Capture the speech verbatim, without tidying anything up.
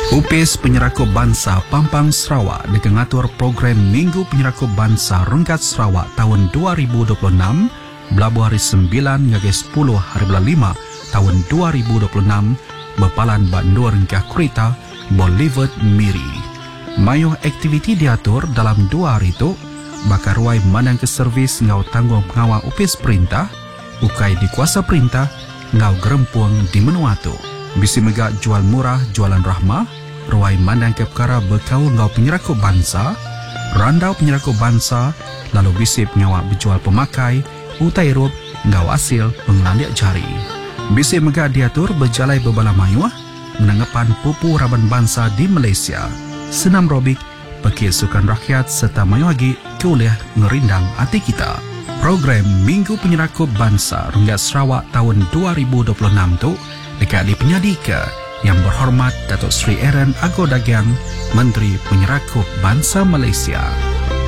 Upis Penyerakup Bangsa Pampang Sarawak dengan ngatur program Minggu Penyerakup Bangsa Renggat Sarawak tahun dua ribu dua puluh enam belabuh hari sembilan hingga sepuluh hari bulan lima tahun dua ribu dua puluh enam berpalan Bandur Rengkah Kurita Bolivert Miri. Mayuh aktiviti diatur dalam dua hari itu bakar ruai manang ke servis ngau tanggung pengawal upis perintah ukai di kuasa perintah ngau gerempuang di menua tu. Bisi megak jual murah jualan rahmah, ruai mandang ke perkara berkau ngau penyerakup bangsa, randau penyerakup bangsa, lalu bisi pengawak berjual pemakai, utai rup ngau hasil pengelandiak jari. Bisi megak diatur berjalai berbala mayuah, menanggapan pupu raban bangsa di Malaysia, senam robik, pekir sukan rakyat serta mayuah lagi kuliah ngerindang hati kita. Program Minggu Penyerakup Bangsa Renggat Sarawak tahun dua ribu dua puluh enam tu dekat di penyadika Yang Berhormat Datuk Seri Aaron Agodagian, Menteri Penyerakup Bangsa Malaysia.